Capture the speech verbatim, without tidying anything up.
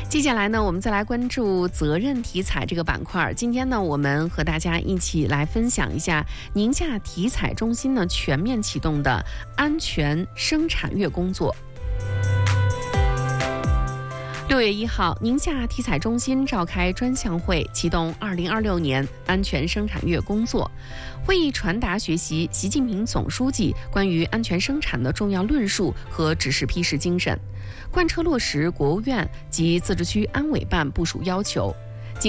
接下来呢，我们再来关注责任体采这个板块。今天呢，我们和大家一起来分享一下宁夏体采中心呢全面启动的安全生产月工作。六月一号，宁夏体采中心召开专项会，启动二零二六年安全生产月工作。会议传达学习习近平总书记关于安全生产的重要论述和指示批示精神，贯彻落实国务院及自治区安委办部署要求，